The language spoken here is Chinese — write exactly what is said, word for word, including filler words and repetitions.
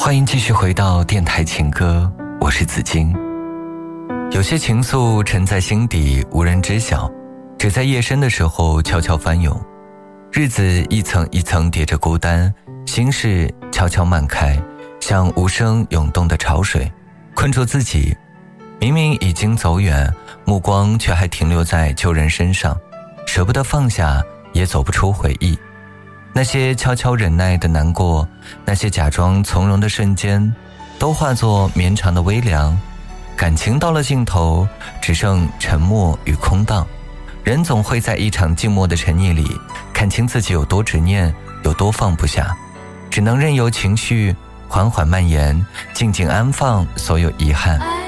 欢迎继续回到电台情歌，我是子金。有些情愫沉在心底无人知晓，只在夜深的时候悄悄翻涌。日子一层一层叠着孤单，心事悄悄漫开，像无声涌动的潮水，困住自己。明明已经走远，目光却还停留在旧人身上，舍不得放下，也走不出回忆。那些悄悄忍耐的难过，那些假装从容的瞬间，都化作绵长的微凉。感情到了尽头，只剩沉默与空荡。人总会在一场静默的沉溺里，看清自己有多执念，有多放不下，只能任由情绪缓缓蔓延，静静安放所有遗憾。